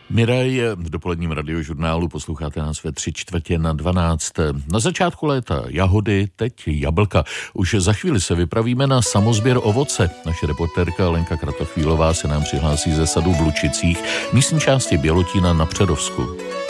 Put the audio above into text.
Miraj, v dopoledním radiožurnálu posloucháte nás ve 11:45. Na začátku léta jahody, teď jablka. Už za chvíli se vypravíme na samozběr ovoce. Naše reportérka Lenka Kratochvílová se nám přihlásí ze sadu v Lučicích, místní části Bělotína na Přerovsku.